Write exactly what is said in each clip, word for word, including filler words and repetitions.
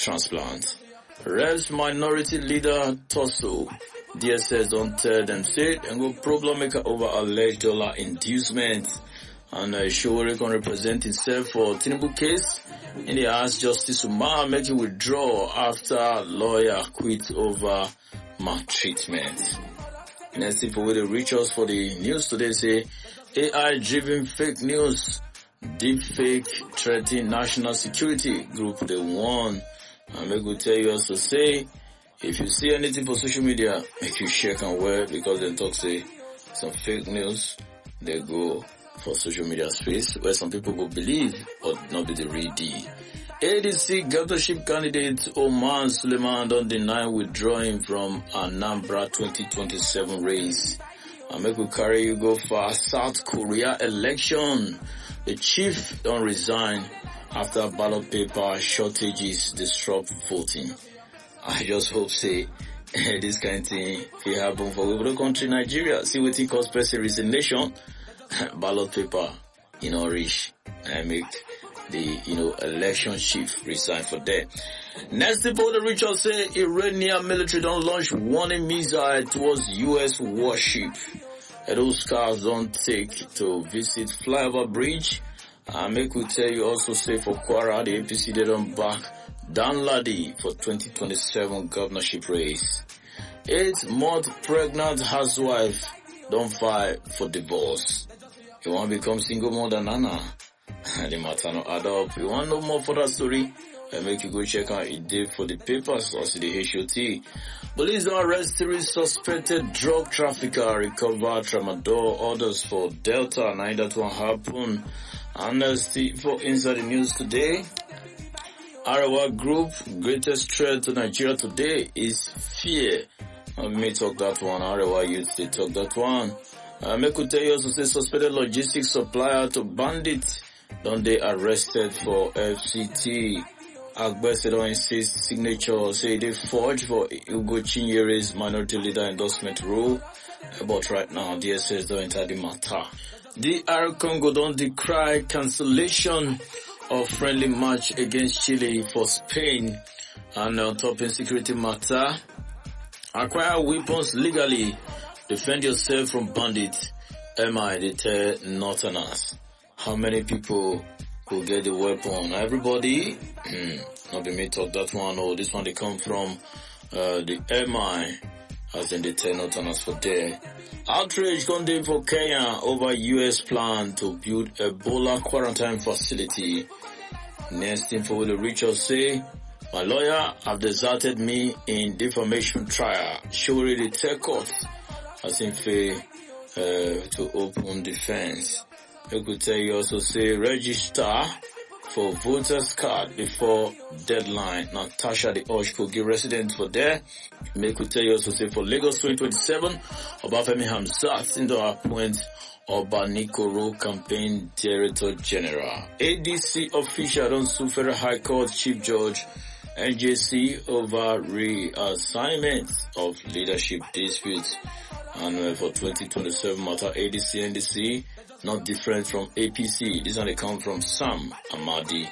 transplant. Revs minority leader Tosso, D S S don't tell them say and go problem maker over alleged dollar inducement. And uh, Showore can represent himself for Tinubu case. And they asked Justice Umar make him withdraw after lawyer quit over maltreatment. Next people will reach us for the news today say A I driven fake news, deep fake threatening national security group they won. And make we tell you also say if you see anything for social media, make you share and wear because they talk say some fake news they go for social media space where some people will believe but not be the real deal. A D C governorship candidate Oman Suleiman don't deny withdrawing from Anambra twenty twenty-seven race. And make we carry you go for South Korea election. The chief don't resign after ballot paper shortages disrupt voting. I just hope say this kind of thing will happen for the country Nigeria. See what it cause person resignation. Ballot paper, you know, reach and make the, you know, election chief resign for that. Next report, the Richard say Iranian military don't launch warning missile towards U S warship. And those cars don't take to visit flyover bridge. And make we tell you also say for Kwara, the A P C they don't back Dan Ladi for twenty twenty-seven governorship race. Eight month pregnant housewife don't fight for divorce. You want to become single more than Nana? The matter no add up. You want to know more for that story? I make you go check out it did for the papers or see the H O T. Police don't arrest three suspected drug trafficker, recover tramadol orders for Delta. Now that one happen. And as the for inside the news today, Arewa Group greatest threat to Nigeria today is fear. I may talk that one. Arewa youth they talk that one. I make you tell you also say suspected logistics supplier to bandits. Don't they arrested for F C T? Agbese don't insist signature say they forged for Ugo Chinyere's minority leader endorsement rule. But right now D S S don't enter the matter. D R Congo don't decry cancellation of friendly match against Chile for Spain. And on top insecurity matter, acquire weapons legally. Defend yourself from bandits. M I, they tell Northerners. How many people will get the weapon? Everybody? Hmm. Not be me talk that one. Oh, this one they come from uh, the M I. As in they tell Northerners for there. Outrage condemned for Kenya over U S plan to build Ebola quarantine facility. Next info the Richard say, my lawyer have deserted me in defamation trial. Surely the tech court as in fair uh, to open defense. I could tell you also say register for voters card before deadline. Natasha the Oshkogi resident for there. Make we tell you also say for Lagos twenty twenty-seven, Obafemi Hamzat into appoint Obanikoro campaign director general. A D C official on sue Federal High Court Chief Judge N J C over reassignment of leadership disputes. And uh, for twenty twenty-seven matter A D C N D C not different from A P C. This one they come from Sam Amadi.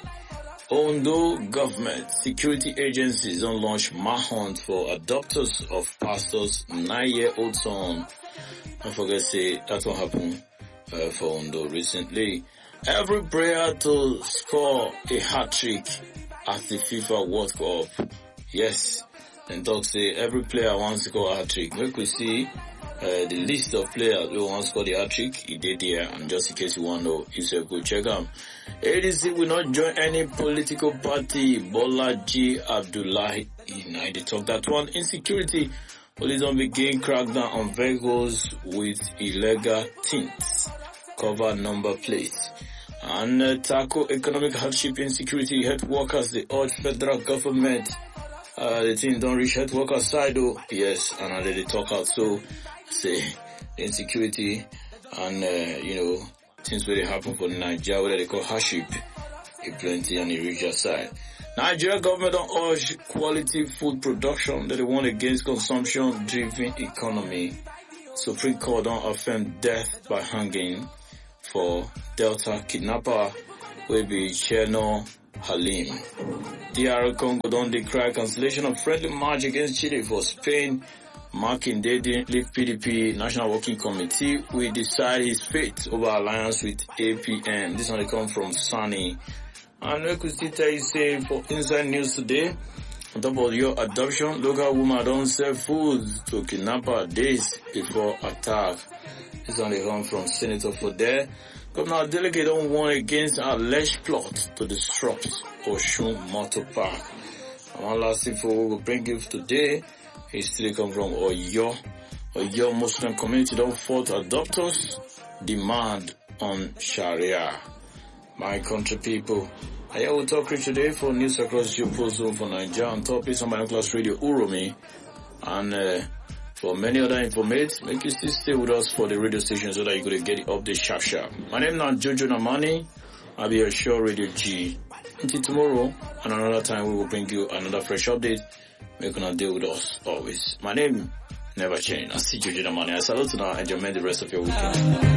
Ondo government security agencies don't launch manhunt for adopters of pastor's nine-year-old son. I forget say that what happened uh, for Ondo recently. Every prayer to score a hat-trick at the FIFA World Cup. Yes, and talk say every player wants to score a hat-trick. Make we see Uh, the list of players who want to score the hat-trick, he did there, and just in case you want to know, you say go check them. A D C will not join any political party. Bolaji Abdullahi, I did talk that one. Insecurity, police don't begin crackdown on vehicles with illegal tints, cover number plates, and uh, tackle economic hardship, insecurity, health workers. They urge federal government. Uh, the thing don't reach health workers side though. Yes, and I let it talk out. So, say insecurity and uh, you know things where they happen for Nigeria where they call hardship, it plenty on the regional side. Nigeria government don't urge quality food production that they want against consumption driven economy. Supreme Court don't affirm death by hanging for Delta kidnapper will be Cherno Halim. D R Congo don't declare cancellation of friendly match against Chile for Spain. Marking they didn't leave P D P National Working Committee will decide his fate over alliance with A P M. This one come from Sunny. And we could still tell you say for inside news today, on top of your adoption, local woman don't sell food to kidnapper days before attack. This one they come from Senator for there. Governor Delegate don't warn against alleged plot to disrupt Oshun Motor Park. And one last info we will bring you today. It still come from Oyo. Oyo Muslim community don't fault adopters demand on Sharia. My country people, I will talk to you today for news across your post zone for Nigeria and topics on my class radio Uromi. And uh, for many other information, make you still stay with us for the radio station so that you could get the update sharp sharp. My name is Jojo Namani. I'll be your show Radio G. Until tomorrow and another time we will bring you another fresh update. Make you deal with us always. My name never change. I see Jojo Namani. I salute you now and enjoy the rest of your weekend.